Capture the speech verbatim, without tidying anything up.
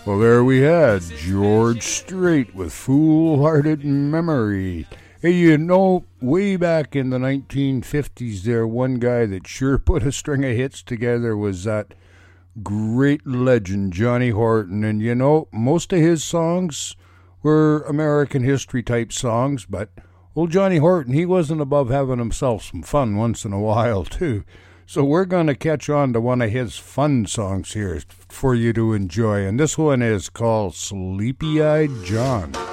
Well, there we had George Strait with Foolhardy Memory. Hey, you know, way back in the nineteen fifties there, one guy that sure put a string of hits together was that great legend, Johnny Horton. And, you know, most of his songs were American history type songs, but old Johnny Horton, he wasn't above having himself some fun once in a while, too. So we're going to catch on to one of his fun songs here for you to enjoy. And this one is called Sleepy-Eyed John.